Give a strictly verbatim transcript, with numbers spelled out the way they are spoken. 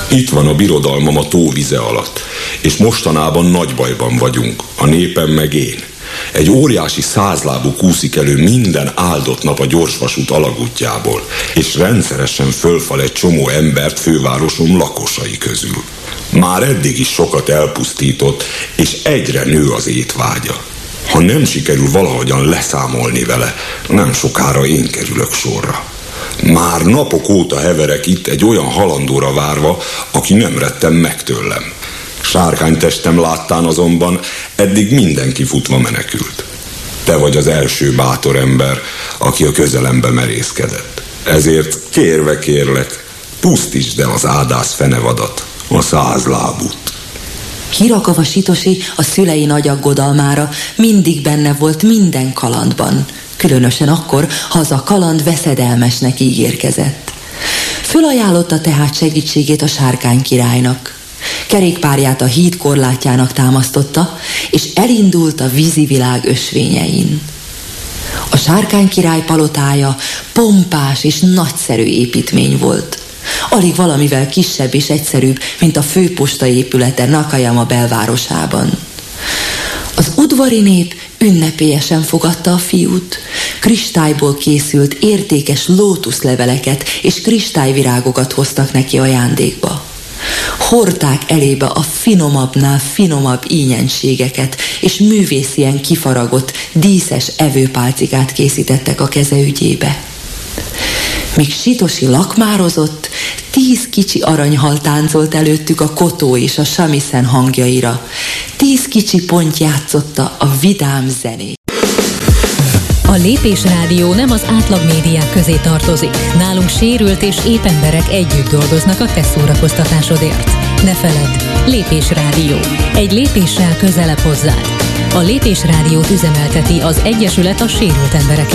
Itt van a birodalmam a tóvize alatt, és mostanában nagy bajban vagyunk, a népem meg én. Egy óriási százlábú kúszik elő minden áldott nap a gyorsvasút alagútjából, és rendszeresen fölfal egy csomó embert fővárosom lakosai közül. Már eddig is sokat elpusztított, és egyre nő az étvágya. Ha nem sikerül valahogyan leszámolni vele, nem sokára én kerülök sorra. Már napok óta heverek itt egy olyan halandóra várva, aki nem retten meg tőlem. Sárkánytestem láttán azonban eddig mindenki futva menekült. Te vagy az első bátor ember, aki a közelembe merészkedett. Ezért kérve kérlek, pusztítsd el az ádász fenevadat, a százlábút. Hirakava Sitosi a szülei nagy aggodalmára mindig benne volt minden kalandban, különösen akkor, ha az a kaland veszedelmesnek ígérkezett. Fölajánlotta tehát segítségét a Sárkány királynak. Kerékpárját a híd korlátjának támasztotta, és elindult a vízi világ ösvényein. A Sárkány király palotája pompás és nagyszerű építmény volt. Alig valamivel kisebb és egyszerűbb, mint a főposta épülete Nakajama belvárosában. Az udvari nép ünnepélyesen fogadta a fiút. Kristályból készült értékes lótuszleveleket és kristályvirágokat hoztak neki ajándékba. Hordták elébe a finomabbnál finomabb ínyenségeket, és művészien kifaragott, díszes evőpálcikát készítettek a keze ügyébe. Míg Sitosi lakmározott, tíz kicsi aranyhal táncolt előttük a kotó és a samiszen hangjaira. Tíz kicsi pont játszotta a vidám zenét. A Lépés Rádió nem az átlag médiák közé tartozik. Nálunk sérült és ép emberek együtt dolgoznak a te szórakoztatásodért. Ne feledd, Lépés Rádió. Egy lépéssel közelebb hozzád. A Lépés Rádiót üzemelteti az Egyesület a sérült emberekért.